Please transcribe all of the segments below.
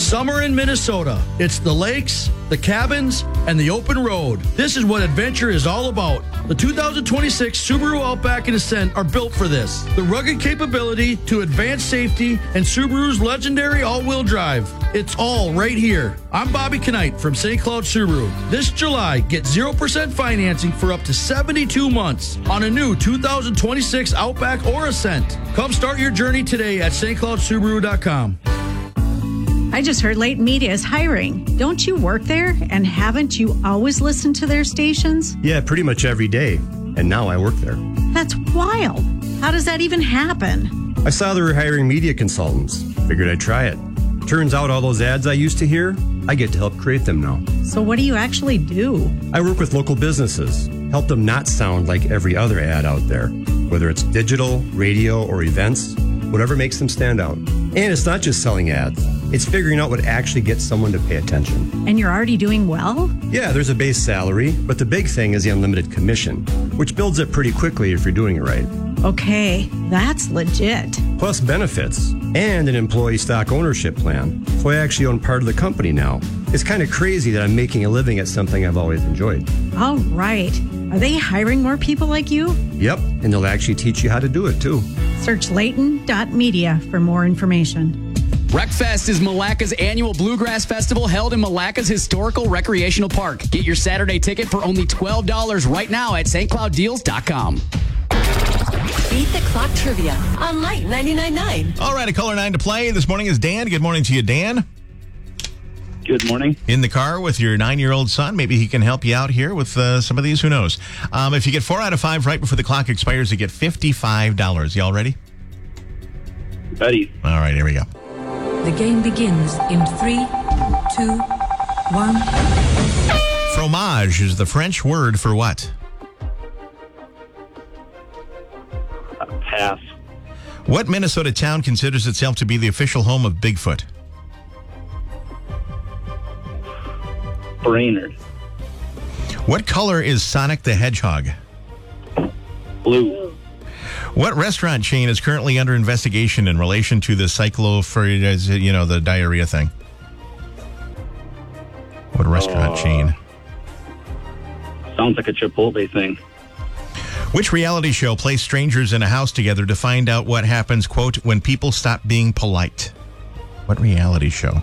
Summer in Minnesota. It's the lakes, the cabins, and the open road. This is what adventure is all about. The 2026 Subaru Outback and Ascent are built for this. The rugged capability to advanced safety and Subaru's legendary all-wheel drive. It's all right here. I'm Bobby Knight from St. Cloud Subaru. This July, get 0% financing for up to 72 months on a new 2026 Outback or Ascent. Come start your journey today at stcloudsubaru.com. I just heard Leighton Media is hiring. Don't you work there? And haven't you always listened to their stations? Yeah, pretty much every day. And now I work there. That's wild. How does that even happen? I saw they were hiring media consultants. Figured I'd try it. Turns out all those ads I used to hear, I get to help create them now. So what do you actually do? I work with local businesses. Help them not sound like every other ad out there. Whether it's digital, radio, or events, whatever makes them stand out. And it's not just selling ads. It's figuring out what actually gets someone to pay attention. And you're already doing well? Yeah, there's a base salary, but the big thing is the unlimited commission, which builds up pretty quickly if you're doing it right. Okay, that's legit. Plus benefits and an employee stock ownership plan. So I actually own part of the company now. It's kind of crazy that I'm making a living at something I've always enjoyed. All right. Are they hiring more people like you? Yep, and they'll actually teach you how to do it too. Search Leighton.media for more information. Wreckfest is Malacca's annual bluegrass festival held in Malacca's historical recreational park. Get your Saturday ticket for only $12 right now at stclouddeals.com. Beat the Clock Trivia on Light 99.9. All right, a caller 9 to play. This morning is Dan. Good morning to you, Dan. Good morning. In the car with your 9-year-old son. Maybe he can help you out here with some of these. Who knows? If you get 4 out of 5 right before the clock expires, you get $55. Y'all ready? Ready. All right, here we go. The game begins in 3, 2, 1. Fromage is the French word for what? Pass. What Minnesota town considers itself to be the official home of Bigfoot? Brainerd. What color is Sonic the Hedgehog? Blue. What restaurant chain is currently under investigation in relation to the the diarrhea thing? What restaurant chain? Sounds like a Chipotle thing. Which reality show plays strangers in a house together to find out what happens, quote, when people stop being polite? What reality show?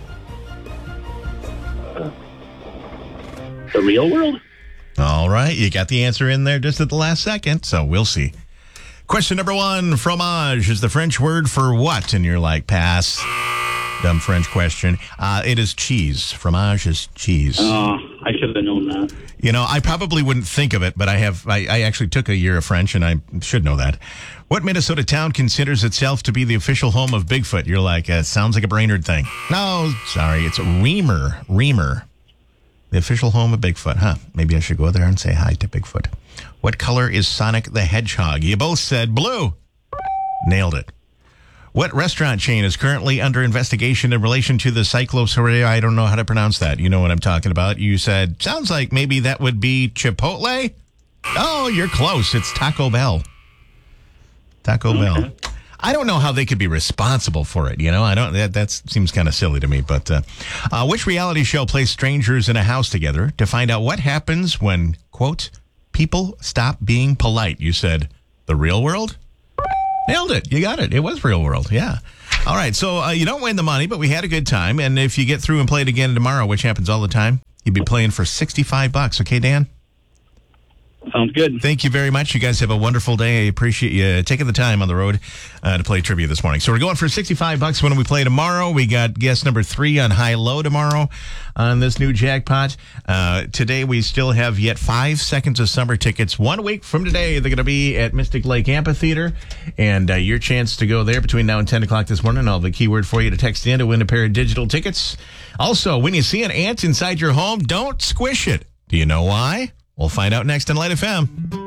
The Real World? All right, you got the answer in there just at the last second, so we'll see. Question number 1, fromage is the French word for what? And you're like, pass. Dumb French question. It is cheese. Fromage is cheese. Oh, I should have known that. You know, I probably wouldn't think of it, but I actually took a year of French, and I should know that. What Minnesota town considers itself to be the official home of Bigfoot? You're like, sounds like a Brainerd thing. No, sorry, it's Reamer. Reamer. The official home of Bigfoot, huh? Maybe I should go there and say hi to Bigfoot. What color is Sonic the Hedgehog? You both said blue. Nailed it. What restaurant chain is currently under investigation in relation to the cyclosuria? I don't know how to pronounce that. You know what I'm talking about. You said, sounds like maybe that would be Chipotle? Oh, you're close. It's Taco Bell. Taco Bell. I don't know how they could be responsible for it. You know, that seems kind of silly to me. But which reality show plays strangers in a house together to find out what happens when, quote, people stop being polite? You said The Real World? Nailed it. You got it. It was Real World. Yeah. All right. So you don't win the money, but we had a good time. And if you get through and play it again tomorrow, which happens all the time, you'd be playing for $65. Okay, Dan? Sounds good. Thank you very much. You guys have a wonderful day. I appreciate you taking the time on the road to play trivia this morning. So we're going for $65 when we play tomorrow. We got guest number 3 on High Low tomorrow on this new jackpot. Today we still have yet 5 seconds of summer tickets. 1 week from today, they're going to be at Mystic Lake Amphitheater. And your chance to go there between now and 10 o'clock this morning. I'll have the keyword for you to text in to win a pair of digital tickets. Also, when you see an ant inside your home, don't squish it. Do you know why? We'll find out next on Light FM.